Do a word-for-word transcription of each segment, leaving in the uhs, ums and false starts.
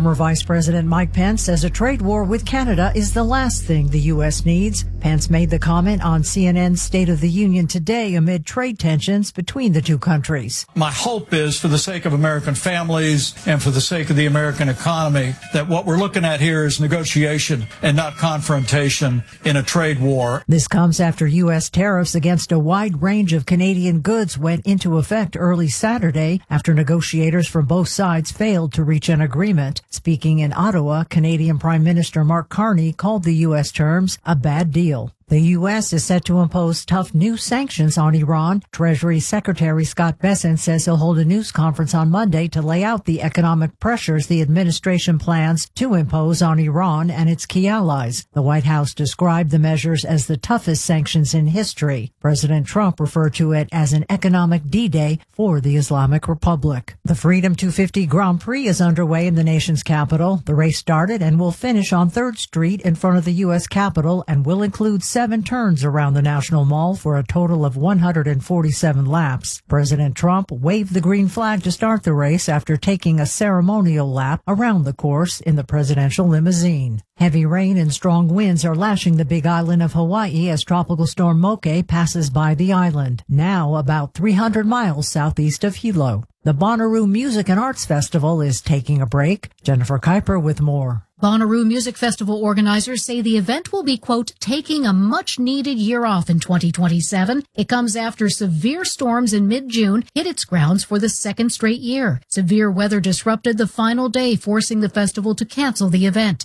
Former Vice President Mike Pence says a trade war with Canada is the last thing the U S needs. Pence made the comment on C N N's State of the Union today amid trade tensions between the two countries. My hope is, for the sake of American families and for the sake of the American economy, that what we're looking at here is negotiation and not confrontation in a trade war. This comes after U S tariffs against a wide range of Canadian goods went into effect early Saturday after negotiators from both sides failed to reach an agreement. Speaking in Ottawa, Canadian Prime Minister Mark Carney called the U S terms a bad deal. The U S is set to impose tough new sanctions on Iran. Treasury Secretary Scott Bessent says he'll hold a news conference on Monday to lay out the economic pressures the administration plans to impose on Iran and its key allies. The White House described the measures as the toughest sanctions in history. President Trump referred to it as an economic D-Day for the Islamic Republic. The Freedom two fifty Grand Prix is underway in the nation's capital. The race started and will finish on third Street in front of the U S Capitol and will include seven Seven turns around the National Mall for a total of one hundred forty-seven laps. President Trump waved the green flag to start the race after taking a ceremonial lap around the course in the presidential limousine. Heavy rain and strong winds are lashing the Big Island of Hawaii as Tropical Storm Moke passes by the island, now about three hundred miles southeast of Hilo. The Bonnaroo Music and Arts Festival is taking a break. Jennifer Kuiper with more. Bonnaroo Music Festival organizers say the event will be, quote, taking a much-needed year off in twenty twenty-seven. It comes after severe storms in mid-June hit its grounds for the second straight year. Severe weather disrupted the final day, forcing the festival to cancel the event.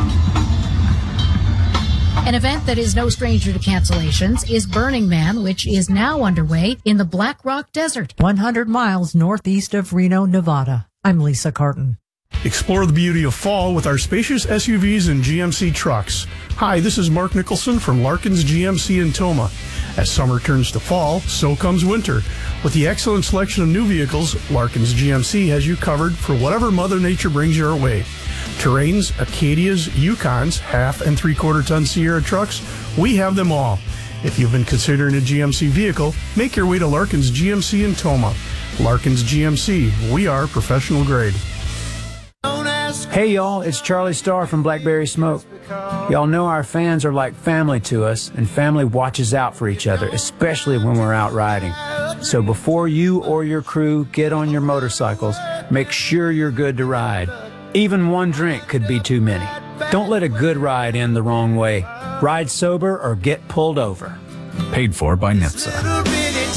An event that is no stranger to cancellations is Burning Man, which is now underway in the Black Rock Desert, one hundred miles northeast of Reno, Nevada. I'm Lisa Carton. Explore the beauty of fall with our spacious S U Vs and G M C trucks. Hi, this is Mark Nicholson from Larkin's G M C in Toma. As summer turns to fall, so comes winter. With the excellent selection of new vehicles, Larkin's G M C has you covered for whatever Mother Nature brings your way. Terrains, Acadias, Yukons, half and three-quarter ton Sierra trucks, we have them all. If you've been considering a G M C vehicle, make your way to Larkin's G M C in Toma. Larkin's G M C, we are professional grade. Hey y'all, it's Charlie Starr from Blackberry Smoke. Y'all know our fans are like family to us, and family watches out for each other, especially when we're out riding. So before you or your crew get on your motorcycles, make sure you're good to ride. Even one drink could be too many. Don't let a good ride end the wrong way. Ride sober or get pulled over. Paid for by N H T S A.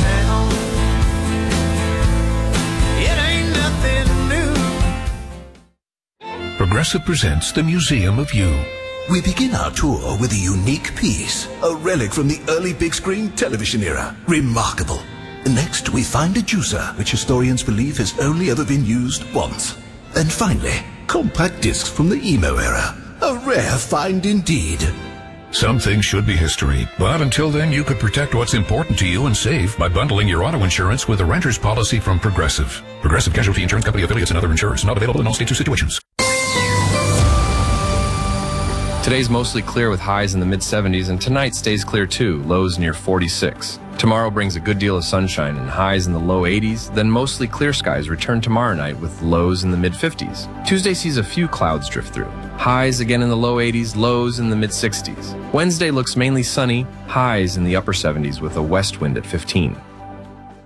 Progressive presents the Museum of You. We begin our tour with a unique piece, a relic from the early big screen television era. Remarkable. Next, we find a juicer, which historians believe has only ever been used once. And finally, compact discs from the emo era. A rare find indeed. Some things should be history, but until then you could protect what's important to you and save by bundling your auto insurance with a renter's policy from Progressive. Progressive Casualty Insurance Company affiliates and other insurers. Not available in all states or situations. Today's mostly clear with highs in the mid seventies, and tonight stays clear too, lows near forty-six. Tomorrow brings a good deal of sunshine and highs in the low eighties, then mostly clear skies return tomorrow night with lows in the mid fifties. Tuesday sees a few clouds drift through. Highs again in the low eighties, lows in the mid sixties. Wednesday looks mainly sunny, highs in the upper seventies with a west wind at fifteen.